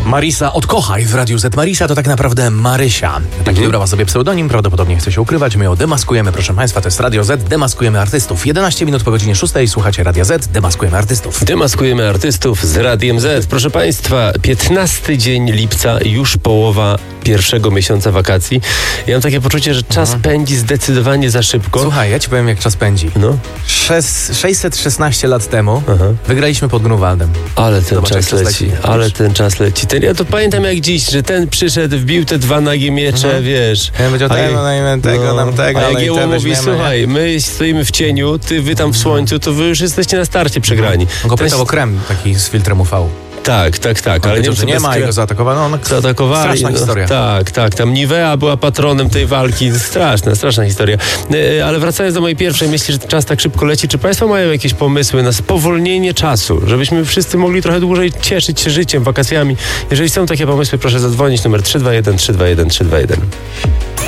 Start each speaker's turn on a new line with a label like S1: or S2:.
S1: Marisa Odkochaj w Radiu Z. Marisa to tak naprawdę Marysia. Taki wybrała sobie pseudonim, prawdopodobnie chce się ukrywać. My ją demaskujemy, proszę Państwa, to jest Radio Z, demaskujemy artystów. 11 minut po godzinie 6, słuchacie Radia Z, demaskujemy artystów.
S2: Demaskujemy artystów z Radiem Z. Proszę Państwa, 15 dzień lipca, już połowa pierwszego miesiąca wakacji. Ja mam takie poczucie, że czas pędzi zdecydowanie za szybko.
S1: Słuchaj, ja ci powiem, jak czas pędzi.
S2: No.
S1: 616 lat temu wygraliśmy pod Grunwaldem.
S2: Ale ten czas leci. Ale ten czas leci. Ja to pamiętam jak dziś, że ten przyszedł, wbił te 2 nagie miecze, wiesz.
S1: Ja powiedział, tego, nam tego,
S2: a jak
S1: ale
S2: Jemu mówi, słuchaj, my stoimy w cieniu, wy tam w słońcu, to wy już jesteście na starcie przegrani.
S1: On go pytał o krem taki z filtrem UV.
S2: Tak. Ale
S1: nie ma, jego zaatakowano.
S2: Zaatakowali.
S1: Straszna historia.
S2: Tak. Tam Nivea była patronem tej walki. Straszna historia. Ale wracając do mojej pierwszej myśli, że czas tak szybko leci. Czy Państwo mają jakieś pomysły na spowolnienie czasu, żebyśmy wszyscy mogli trochę dłużej cieszyć się życiem, wakacjami? Jeżeli są takie pomysły, proszę zadzwonić numer 321 321 321.